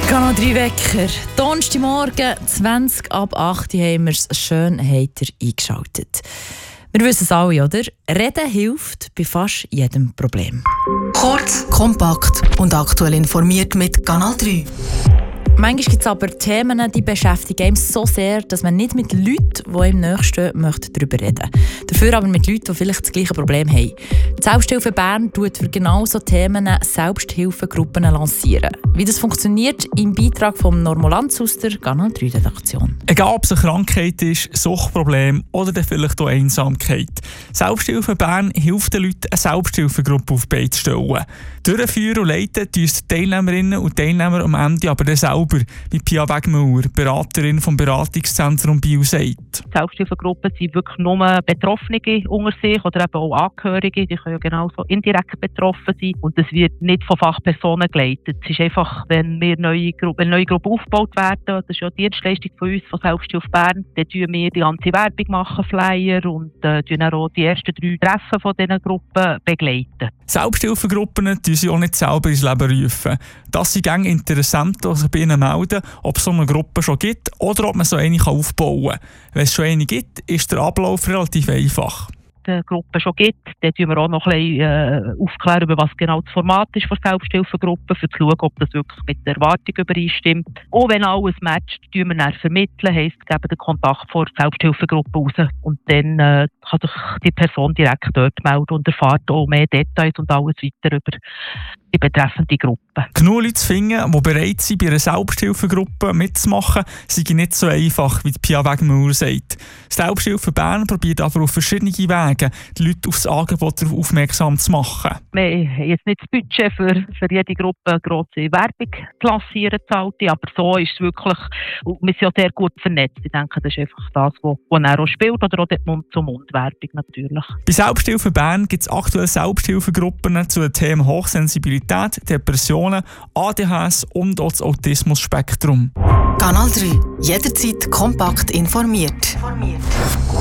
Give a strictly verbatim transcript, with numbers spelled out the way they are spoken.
Kanal drei Wecker. Donnerstagmorgen, zwanzig ab acht haben wir es. Schön habt ihr eingeschaltet. Wir wissen es alle, oder? Reden hilft bei fast jedem Problem. Kurz, kompakt und aktuell informiert mit Kanal drei. Manchmal gibt es aber Themen, die beschäftigen einen so sehr, dass man nicht mit Leuten, die ihm nächststehen, möchte darüber reden. Dafür aber mit Leuten, die vielleicht das gleiche Problem haben. Die Selbsthilfe Bern tut für genau solche Themen Selbsthilfegruppen lancieren. Wie das funktioniert, im Beitrag von Normo Lanz aus der Kanal drei Redaktion. Egal ob es eine Krankheit ist, Suchtproblem oder dann vielleicht auch Einsamkeit. Selbsthilfe Bern hilft den Leuten, eine Selbsthilfegruppe auf die Beine zu stellen. Durchführen und leiten tun die Teilnehmerinnen und Teilnehmer am Ende aber dann selber, wie Pia Wegmüller, Beraterin vom Beratungszentrum Biel, sagt. Selbsthilfegruppen sind wirklich nur Betroffene unter sich oder eben auch Angehörige, die können ja genauso indirekt betroffen sein. Und das wird nicht von Fachpersonen geleitet. Es ist einfach, wenn wir neue Gruppen, neue Gruppen aufgebaut werden, das ist ja die Dienstleistung von uns, von Selbsthilfe Bern, dann tun wir die ganze Werbung machen, Flyer und äh, tun auch die ersten drei Treffen von diesen Gruppen begleiten. Selbsthilfegruppen tun sie auch nicht selber ins Leben rufen. Das sind gängig interessant, dass sich bei ihnen melden, ob es so eine Gruppe schon gibt oder ob man so eine aufbauen kann. Wenn es schon eine gibt, ist der Ablauf relativ einfach. Die Gruppe schon gibt, dann tun wir auch noch ein bisschen äh, aufklären, über was genau das Format ist von Selbsthilfegruppen, um zu schauen, ob das wirklich mit der Erwartung übereinstimmt. Und wenn alles matcht, tun wir dann vermitteln, heisst, geben den Kontakt vor der Selbsthilfegruppe raus. Und dann äh, kann sich die Person direkt dort melden und erfährt auch mehr Details und alles weiter über die betreffende Gruppe. Genug Leute zu finden, die bereit sind, bei einer Selbsthilfegruppe mitzumachen, sei nicht so einfach, wie Pia Wegmüller sagt. Die Selbsthilfe Bern probiert aber auf verschiedene Wege, die Leute auf das Angebot aufmerksam zu machen. Wir haben jetzt nicht das Budget für, für jede Gruppe eine grosse Werbung zu lancieren, aber so ist es wirklich, wir sind ja sehr gut vernetzt. Ich denke, das ist einfach das, was er auch spielt, oder auch die Mund-zu-Mund-Werbung natürlich. Bei Selbsthilfe Bern gibt es aktuell Selbsthilfegruppen zu den Themen Hochsensibilität, Depressionen, A D H S und auch das Autismus-Spektrum. Kanal drei. Jederzeit kompakt informiert. informiert.